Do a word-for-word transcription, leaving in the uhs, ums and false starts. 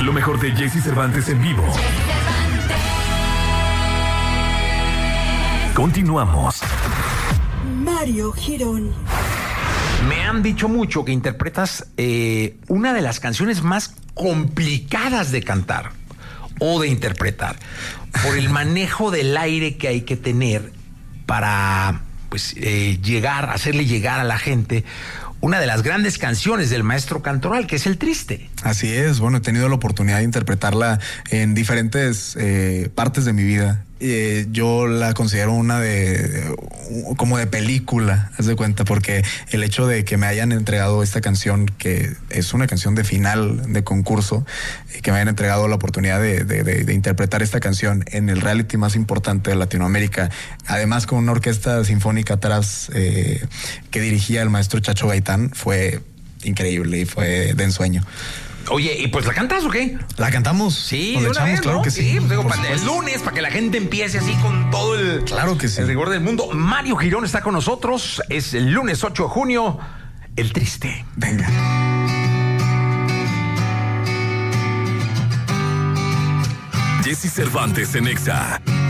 Lo mejor de Jesse Cervantes en vivo. Continuamos. Mario Girón. Me han dicho mucho que interpretas eh, una de las canciones más complicadas de cantar o de interpretar por el manejo del aire que hay que tener para pues eh, llegar, hacerle llegar a la gente una de las grandes canciones del maestro Cantoral, que es El Triste. Así es, bueno, he tenido la oportunidad de interpretarla en diferentes eh, partes de mi vida. Eh, yo la considero una de, de como de película, haz de cuenta, porque el hecho de que me hayan entregado esta canción, que es una canción de final de concurso, eh, que me hayan entregado la oportunidad de, de, de, de interpretar esta canción en el reality más importante de Latinoamérica, además con una orquesta sinfónica atrás eh, que dirigía el maestro Chacho Gaitán, fue increíble y fue de ensueño. Oye, ¿y pues la cantas o qué? ¿La cantamos? Sí, ¿Nos de la una echamos? vez, Claro ¿no? que sí. Sí, pues digo, por para el supuesto. lunes, para que la gente empiece así con todo el... Claro que sí. El rigor del mundo. Mario Girón está con nosotros. Es el lunes ocho de junio. El Triste. Venga. Jesse Cervantes en Exa.